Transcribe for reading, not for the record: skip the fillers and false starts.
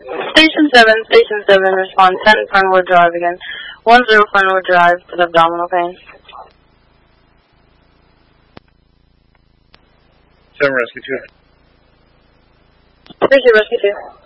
Station 7, respond 10 Fernwood Drive again. 10 Fernwood Drive with abdominal pain. 7 Rescue 2. Rescue 2.